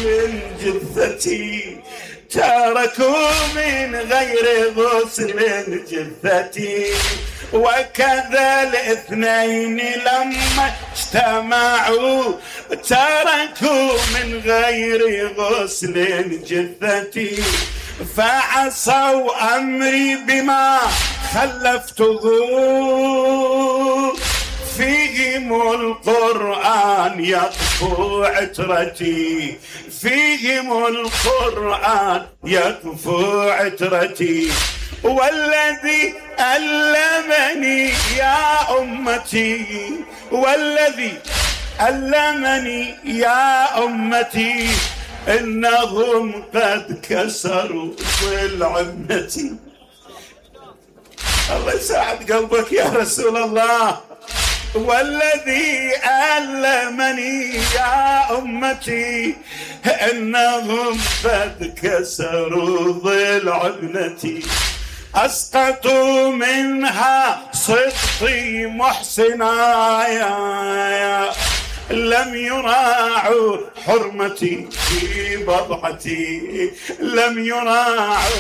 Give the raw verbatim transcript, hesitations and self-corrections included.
غسل جثتي، تركوا من غير غسل جثتي. وكذا الاثنين لما اجتمعوا تركوا من غير غسل جثتي. فعصوا أمري بما خلفته، فيهم القرآن يطفو عترتي، فيهم القرآن يطفو عترتي. والذي علمني يا أمتي، والذي علمني يا أمتي، إنهم قد كسروا ضلع ابنتي. الله يساعد قلبك يا رسول الله. والذي علمني يا أمتي، إنهم قد كسروا ضلع ابنتي. أسقطوا منها صدقي محسنايا، لم يراعوا حرمتي في بضعتي، لم يراعوا